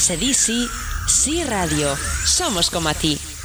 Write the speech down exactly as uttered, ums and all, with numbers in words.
A C D C, Sí Radio. Somos como a ti.